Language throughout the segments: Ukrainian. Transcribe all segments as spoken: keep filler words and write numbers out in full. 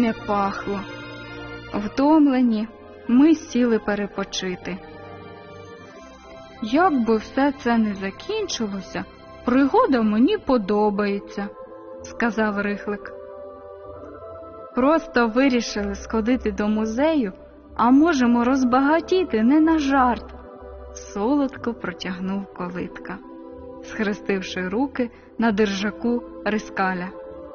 не пахло. Втомлені, ми сіли перепочити. Як би все це не закінчилося, пригода мені подобається, сказав Рихлик. Просто вирішили сходити до музею, а можемо розбагатіти не на жарт, солодко протягнув Колитка, схрестивши руки на держаку Рискаля.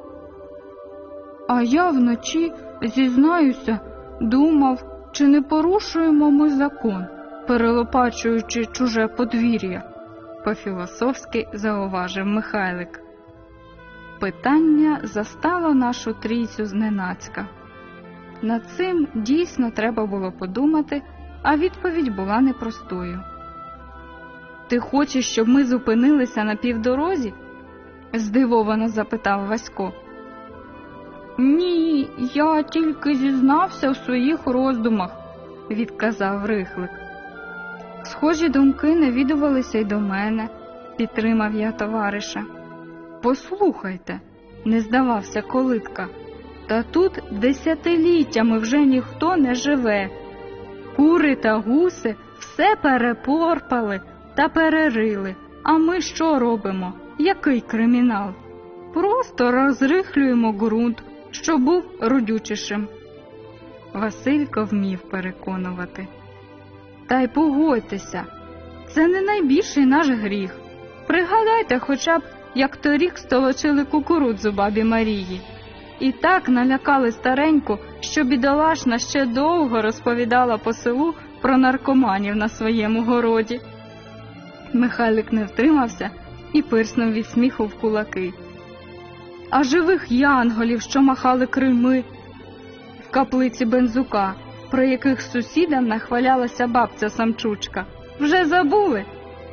А я вночі, зізнаюся, думав, чи не порушуємо ми закон, перелопачуючи чуже подвір'я, по-філософськи зауважив Михайлик. Питання застало нашу трійцю зненацька. Над цим дійсно треба було подумати, а відповідь була непростою. «Ти хочеш, щоб ми зупинилися на півдорозі?» – здивовано запитав Васько. «Ні, я тільки зізнався в своїх роздумах», – відказав Рихлик. «Схожі думки навідувалися й до мене», – підтримав я товариша. «Послухайте», – не здавався Колитка, – «та тут десятиліттями вже ніхто не живе. Кури та гуси все перепорпали та перерили, а ми що робимо? Який кримінал? Просто розрихлюємо ґрунт, що був родючішим». Василько вмів переконувати. «Та й погодьтеся, це не найбільший наш гріх. Пригадайте хоча б, як торік столочили кукурудзу бабі Марії. І так налякали стареньку, що бідолашна ще довго розповідала по селу про наркоманів на своєму городі». Михайлик не втримався і пирснув від сміху в кулаки. «А живих янголів, що махали крильми в каплиці Бензука, про яких сусідам нахвалялася бабця Самчучка, вже забули?»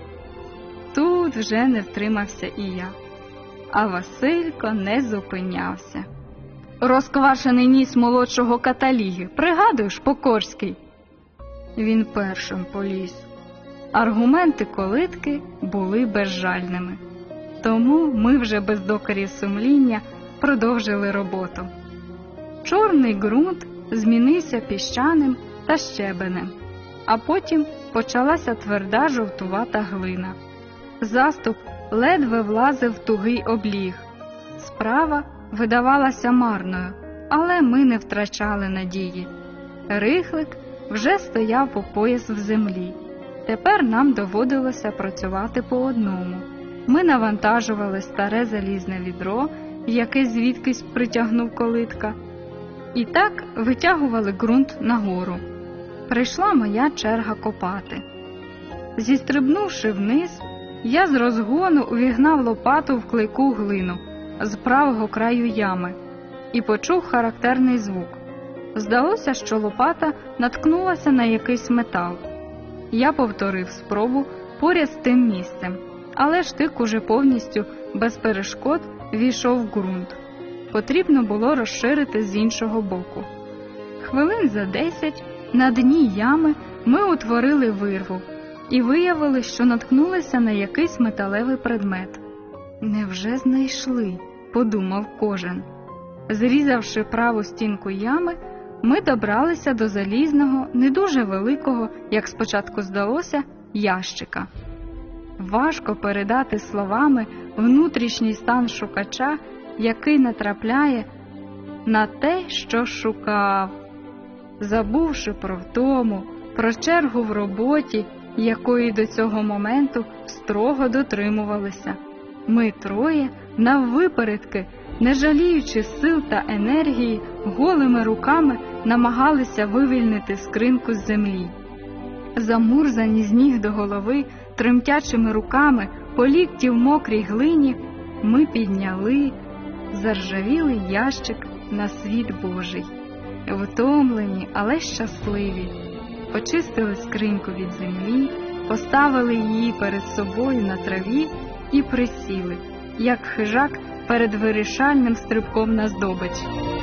Тут вже не втримався і я. А Василько не зупинявся. «Розквашений ніс молодшого Каталіги, пригадуєш, Покорський?» Він першим поліз. Аргументи Колитки були безжальними. Тому ми вже без докорів сумління продовжили роботу. Чорний ґрунт змінився піщаним та щебенем, а потім почалася тверда жовтувата глина. Заступ ледве влазив в тугий обліг. Справа видавалася марною, але ми не втрачали надії. Рихлик вже стояв по пояс в землі. Тепер нам доводилося працювати по одному. Ми навантажували старе залізне відро, яке звідкись притягнув Колитка, і так витягували ґрунт нагору. Прийшла моя черга копати. Зістрибнувши вниз, я з розгону увігнав лопату в клейку глину з правого краю ями і почув характерний звук. Здалося, що лопата наткнулася на якийсь метал. Я повторив спробу поряд з тим місцем, але штик уже повністю без перешкод війшов в ґрунт. Потрібно було розширити з іншого боку. Хвилин за десять на дні ями ми утворили вирву і виявили, що наткнулися на якийсь металевий предмет. «Невже знайшли?» – подумав кожен. Зрізавши праву стінку ями, ми добралися до залізного, не дуже великого, як спочатку здалося, ящика. Важко передати словами внутрішній стан шукача, який натрапляє на те, що шукав. Забувши про втому, про чергу в роботі, якої до цього моменту строго дотримувалися, ми троє наввипередки, не жаліючи сил та енергії, голими руками намагалися вивільнити скриньку з землі. Замурзані з ніг до голови, тремтячими руками, по лікті в мокрій глині, ми підняли заржавілий ящик на світ Божий. Втомлені, але щасливі. Почистили скриньку від землі, поставили її перед собою на траві і присіли, як хижак перед вирішальним стрибком на здобич.